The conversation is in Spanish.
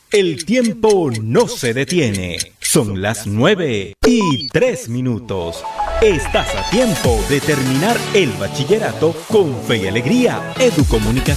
El tiempo no se detiene. Son las 9:03. Estás a tiempo de terminar el bachillerato con fe y alegría. Educomunicación.